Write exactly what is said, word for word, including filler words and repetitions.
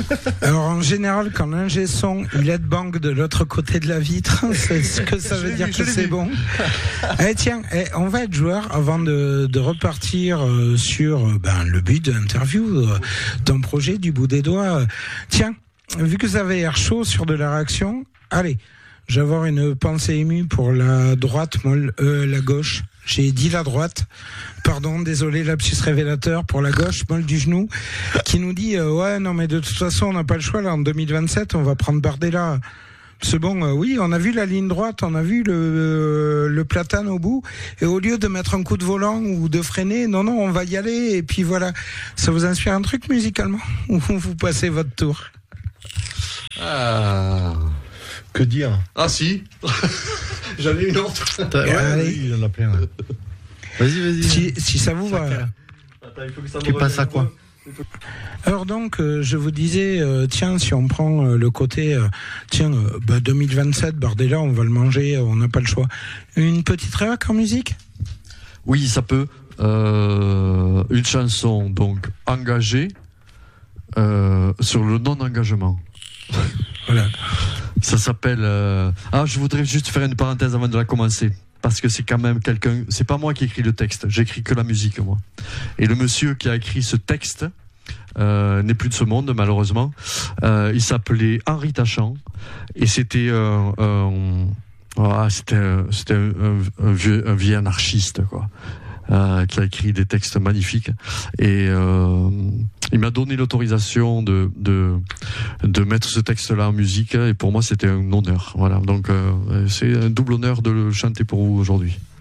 Alors en général, quand l'ingé son il est banque de l'autre côté de la vitre, c'est ce que ça veut dire que c'est bon. Eh tiens, eh, on va être joueur avant de, de repartir euh, sur euh, ben, le but de l'interview, euh, ton projet du bout des doigts. Tiens, vu que ça avait l'air chaud sur de la réaction, allez, je vais avoir une pensée émue pour la droite, molle, euh, la gauche. J'ai dit la droite. Pardon, désolé, lapsus révélateur pour la gauche, molle du genou, qui nous dit euh, ouais, non, mais de toute façon, on n'a pas le choix là. En deux mille vingt-sept, on va prendre Bardella. C'est bon, euh, oui, on a vu la ligne droite, on a vu le euh, le platane au bout, et au lieu de mettre un coup de volant ou de freiner, non, non, on va y aller. Et puis voilà, ça vous inspire un truc musicalement ou vous passez votre tour? Ah. Que dire? Ah si. J'en ai une autre. Ouais, allez. oui, il y en a plein. Vas-y, vas-y. Si, si ça vous va. Attends, il faut que ça Tu passes à quoi? Alors donc, euh, je vous disais, euh, tiens, si on prend euh, le côté, euh, tiens, euh, bah, deux mille vingt-sept, Bardella, on va le manger, euh, on n'a pas le choix. Une petite réac en musique? Oui, ça peut. Euh, une chanson donc engagée euh, sur le non-engagement. Voilà. Ça s'appelle. Euh... Ah, je voudrais juste faire une parenthèse avant de la commencer. Parce que c'est quand même quelqu'un. C'est pas moi qui écris le texte. J'écris que la musique, moi. Et le monsieur qui a écrit ce texte euh, n'est plus de ce monde, malheureusement. Euh, il s'appelait Henri Tachant. Et c'était. Euh, euh, ah, c'était, c'était un, un, un, vieux, un vieux anarchiste, quoi. Euh, qui a écrit des textes magnifiques et euh, il m'a donné l'autorisation de de de mettre ce texte-là en musique et pour moi c'était un honneur. Voilà, donc euh, c'est un double honneur de le chanter pour vous aujourd'hui.